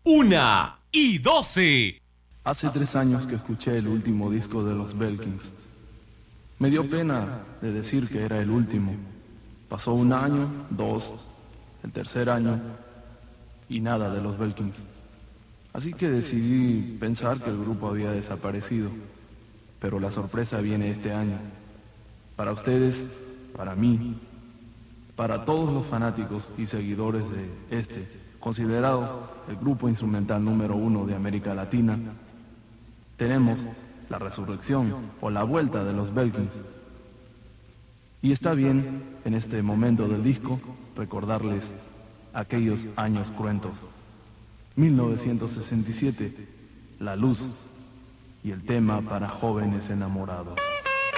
1:12. Hace 3 años que escuché el último disco de los Belkins. Me dio pena de decir que era el último. Pasó 1 año, 2, el tercer año y nada de los Belkins. Así que decidí pensar que el grupo había desaparecido. Pero la sorpresa viene este año. Para ustedes, para mí, para todos los fanáticos y seguidores de considerado el grupo instrumental número 1 de América Latina, tenemos la resurrección o la vuelta de los Belkins. Y está bien, en este momento del disco, recordarles aquellos años cruentos. 1967, La Luz y el tema para jóvenes enamorados.